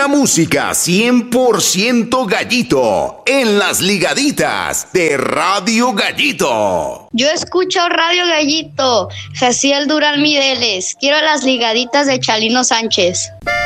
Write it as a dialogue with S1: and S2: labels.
S1: Pura música 100% Gallito en las ligaditas de Radio Gallito.
S2: Yo escucho Radio Gallito. Jaciel Durán Mireles. Quiero las ligaditas de Chalino Sánchez.